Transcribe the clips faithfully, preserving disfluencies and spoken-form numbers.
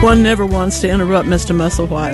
One never wants to interrupt Mister Musselwhite.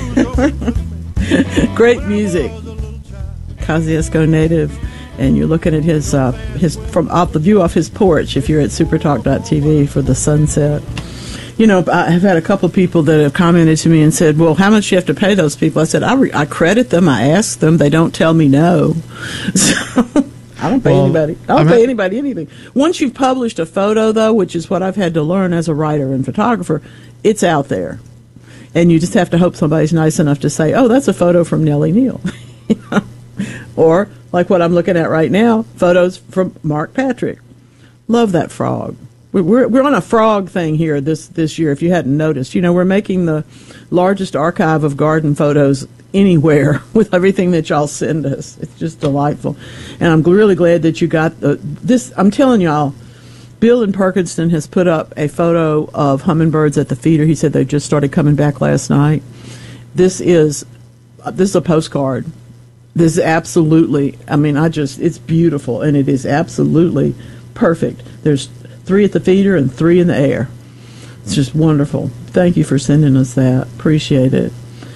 Great music. Kosciuszko native, and you're looking at his uh, his from off the view off his porch if you're at supertalk dot t v for the sunset. You know, I have had a couple of people that have commented to me and said, well, how much do you have to pay those people? I said, I, re- I credit them, I ask them, they don't tell me no. So I don't pay well, anybody. I don't I mean, pay anybody anything. Once you've published a photo, though, which is what I've had to learn as a writer and photographer, it's out there. And you just have to hope somebody's nice enough to say, oh, that's a photo from Nellie Neal. You know? Or, like what I'm looking at right now, photos from Mark Patrick. Love that frog. We're we're on a frog thing here this, this year, if you hadn't noticed. You know, we're making the largest archive of garden photos anywhere with everything that y'all send us. It's just delightful. And I'm really glad that you got the, this. I'm telling y'all, Bill in Perkinston has put up a photo of hummingbirds at the feeder. He said they just started coming back last night. This is this is a postcard. This is absolutely, I mean, I just, it's beautiful, and it is absolutely perfect. There's three at the feeder and three in the air. It's just wonderful. Thank you for sending us that. Appreciate it.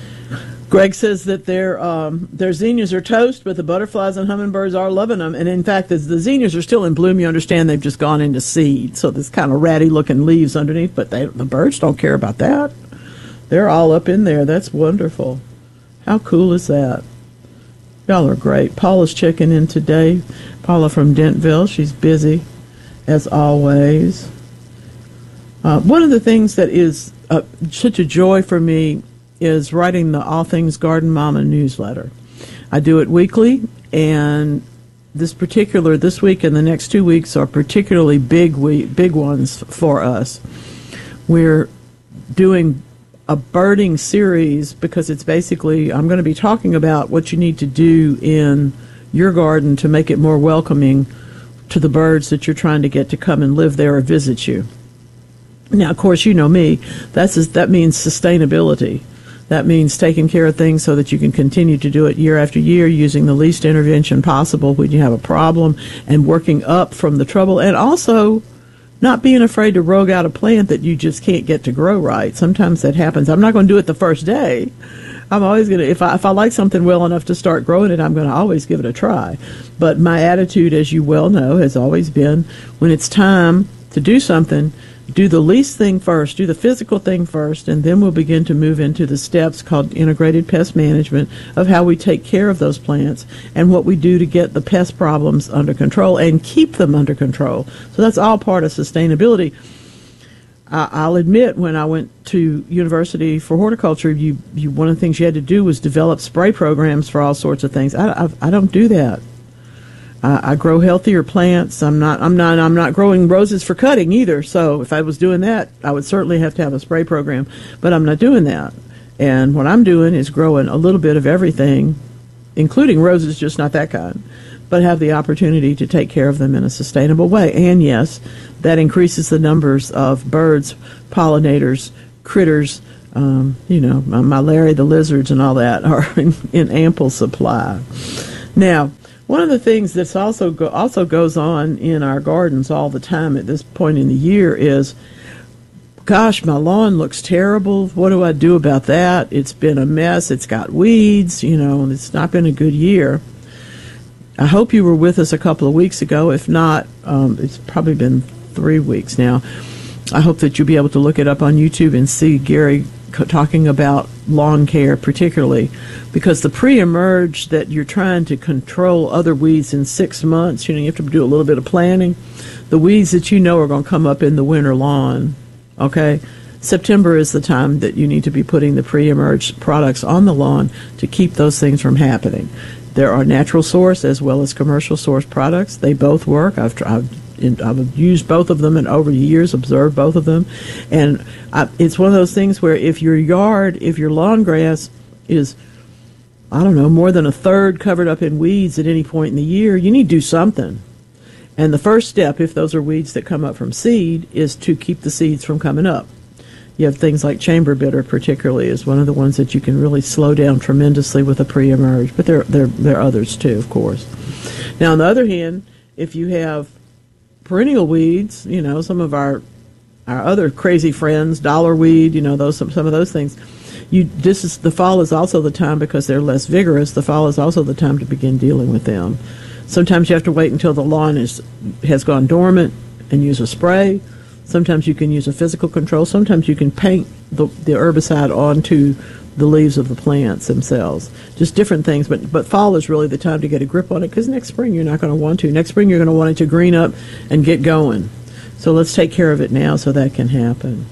Greg says that their um, their zinnias are toast, but the butterflies and hummingbirds are loving them. And in fact, as the zinnias are still in bloom, you understand they've just gone into seed. So there's kind of ratty-looking leaves underneath, but they, the birds don't care about that. They're all up in there. That's wonderful. How cool is that? Y'all are great. Paula's checking in today. Paula from Dentville. She's busy, as always. Uh, one of the things that is uh, such a joy for me is writing the All Things Garden Mama newsletter. I do it weekly, and this particular, this week and the next two weeks are particularly big week, big ones for us. We're doing a birding series because it's basically, I'm going to be talking about what you need to do in your garden to make it more welcoming to the birds that you're trying to get to come and live there or visit you. Now, of course, you know me, that's that means sustainability. That means taking care of things so that you can continue to do it year after year, using the least intervention possible when you have a problem, and working up from the trouble, and also not being afraid to rogue out a plant that you just can't get to grow right. Sometimes that happens. I'm not going to do it the first day. I'm always going to, if I, if I like something well enough to start growing it, I'm going to always give it a try. But my attitude, as you well know, has always been, when it's time to do something, do the least thing first, do the physical thing first, and then we'll begin to move into the steps called integrated pest management of how we take care of those plants and what we do to get the pest problems under control and keep them under control. So that's all part of sustainability. I, I'll admit, when I went to university for horticulture, you, you one of the things you had to do was develop spray programs for all sorts of things. I, I, I don't do that. I grow healthier plants. I'm not. I'm not. I'm not growing roses for cutting either. So if I was doing that, I would certainly have to have a spray program. But I'm not doing that. And what I'm doing is growing a little bit of everything, including roses, just not that kind, but have the opportunity to take care of them in a sustainable way. And yes, that increases the numbers of birds, pollinators, critters. Um, you know, my, my Larry the lizards and all that are in, in ample supply. Now, one of the things that's also go, also goes on in our gardens all the time at this point in the year is, gosh, my lawn looks terrible. What do I do about that? It's been a mess. It's got weeds. You know, it's not been a good year. I hope you were with us a couple of weeks ago. If not, um, it's probably been three weeks now. I hope that you'll be able to look it up on YouTube and see Gary talking about lawn care particularly, because the pre-emerge that you're trying to control other weeds in six months, you know, you have to do a little bit of planning. The weeds that you know are going to come up in the winter lawn, okay? September is the time that you need to be putting the pre-emerge products on the lawn to keep those things from happening. There are natural source as well as commercial source products. They both work. I've tried. I've used both of them and over the years observed both of them. And I, it's one of those things where if your yard, if your lawn grass is, I don't know, more than a third covered up in weeds at any point in the year, you need to do something. And the first step, if those are weeds that come up from seed, is to keep the seeds from coming up. You have things like chamber bitter, particularly, is one of the ones that you can really slow down tremendously with a pre-emerge. But there, there, there are others too, of course. Now, on the other hand, if you have perennial weeds, you know, some of our our other crazy friends, dollarweed, you know, those some, some of those things. You, this is the fall is also the time, because they're less vigorous. The fall is also the time to begin dealing with them. Sometimes you have to wait until the lawn is has gone dormant and use a spray. Sometimes you can use a physical control. Sometimes you can paint the, the herbicide onto the leaves of the plants themselves. Just different things. But, but fall is really the time to get a grip on it, because next spring you're not going to want to. Next spring you're going to want it to green up and get going. So let's take care of it now so that can happen.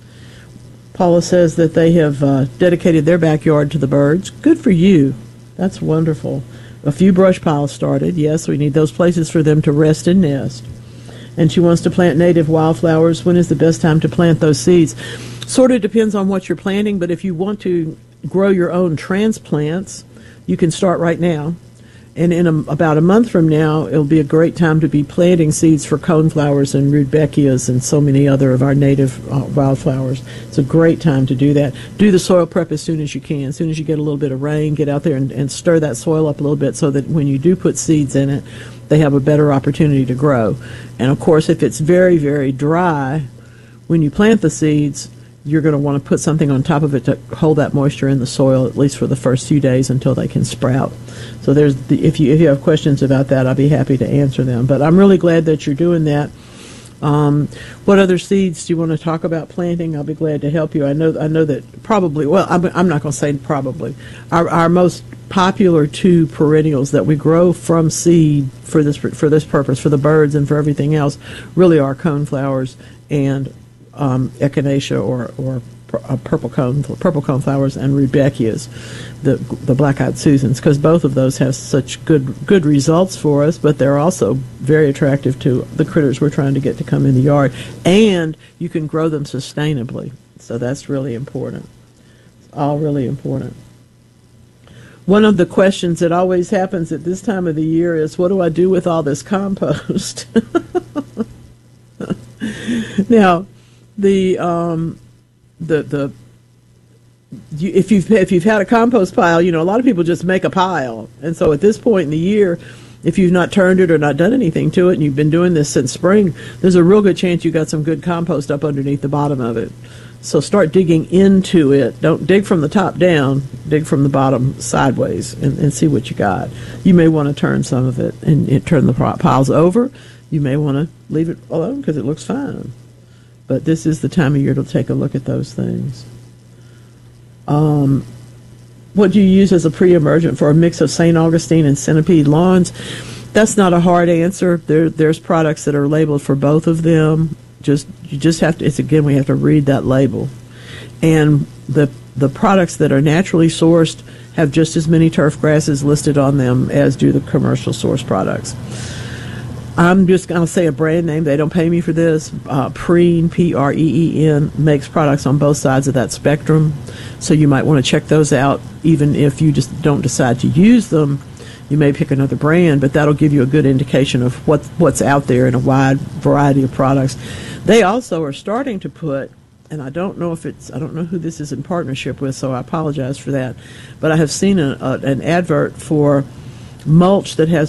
Paula says that they have uh, dedicated their backyard to the birds. Good for you. That's wonderful. A few brush piles started. Yes, we need those places for them to rest and nest. And she wants to plant native wildflowers. When is the best time to plant those seeds? Sort of depends on what you're planting, but if you want to grow your own transplants, you can start right now. And in a, about a month from now, it'll be a great time to be planting seeds for coneflowers and rudbeckias and so many other of our native uh, wildflowers. It's a great time to do that. Do the soil prep as soon as you can. As soon as you get a little bit of rain, get out there and, and stir that soil up a little bit so that when you do put seeds in it, they have a better opportunity to grow. And of course, if it's very, very dry, when you plant the seeds, you're going to want to put something on top of it to hold that moisture in the soil, at least for the first few days until they can sprout. So there's the, if you if you have questions about that, I'll be happy to answer them. But I'm really glad that you're doing that. Um, what other seeds do you want to talk about planting? I'll be glad to help you. I know I know that probably, well, I'm, I'm not going to say probably. Our, our most popular two perennials that we grow from seed for this for this purpose, for the birds and for everything else, really are coneflowers and um, echinacea or or uh, purple cone purple coneflowers and rudbeckias, the the black-eyed Susans, because both of those have such good good results for us, but they're also very attractive to the critters we're trying to get to come in the yard, and you can grow them sustainably. So that's really important. It's all really important. One of the questions that always happens at this time of the year is, what do I do with all this compost? Now, the um, the the you, if you've if you've had a compost pile, you know, a lot of people just make a pile, and so at this point in the year, if you've not turned it or not done anything to it, and you've been doing this since spring, there's a real good chance you got some good compost up underneath the bottom of it. So start digging into it. Don't dig from the top down. Dig from the bottom sideways and, and see what you got. You may want to turn some of it and, and turn the piles over. You may want to leave it alone because it looks fine. But this is the time of year to take a look at those things. Um, what do you use as a pre-emergent for a mix of Saint Augustine and centipede lawns? That's not a hard answer. There, there's products that are labeled for both of them. Just you just have to. It's again we have to read that label, and the the products that are naturally sourced have just as many turf grasses listed on them as do the commercial source products. I'm just going to say a brand name. They don't pay me for this. Uh, Preen, P R E E N, makes products on both sides of that spectrum, so you might want to check those out. Even if you just don't decide to use them, you may pick another brand, but that'll give you a good indication of what what's out there in a wide variety of products. They also are starting to put, and I don't know if it's, I don't know who this is in partnership with, so I apologize for that, but I have seen a, a, an advert for mulch that has